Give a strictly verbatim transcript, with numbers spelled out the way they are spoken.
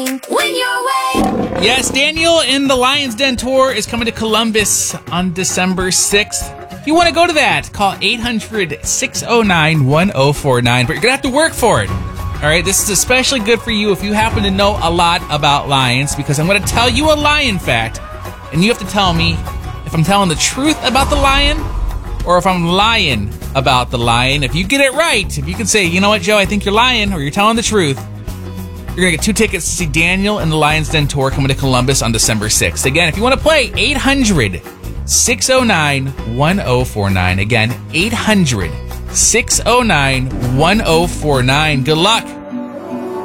When you're away. Yes, Daniel and the Lions Den Tour is coming to Columbus on December sixth. If you want to go to that, call eight hundred, six oh nine, one oh four nine, but you're going to have to work for it. All right, this is especially good for you if you happen to know a lot about lions, because I'm going to tell you a lion fact, and you have to tell me if I'm telling the truth about the lion or if I'm lying about the lion. If you get it right, if you can say, you know what, Joe, I think you're lying, or you're telling the truth, you're going to get two tickets to see Daniel and the Lions Den Tour coming to Columbus on December sixth. Again, if you want to play, eight hundred, six oh nine, one oh four nine. Again, eight hundred, six oh nine, one oh four nine. Good luck.